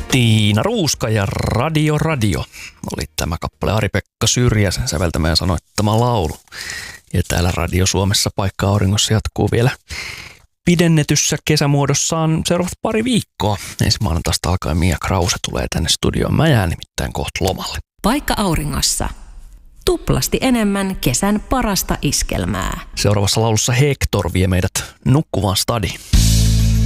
Tiina Ruuska ja Radio oli tämä kappale Ari-Pekka Syrjäsen säveltämä ja sanoittama laulu. Ja täällä Radio Suomessa Paikka Auringossa jatkuu vielä pidennetyssä kesämuodossaan seuraavat pari viikkoa. Ensi maanantaista alkaen Mia Krause tulee tänne studioon. Mä jään nimittäin kohta lomalle. Paikka Auringossa. Tuplasti enemmän kesän parasta iskelmää. Seuraavassa laulussa Hector vie meidät nukkuvaan stadiin.